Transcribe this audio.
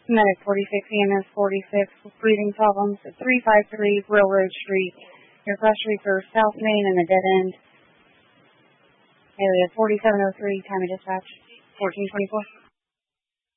Medic 46, EMS 46, breathing problems at 353 Railroad Street. Your request to refer South Main and a dead end. Area 4703, time of dispatch, 1424.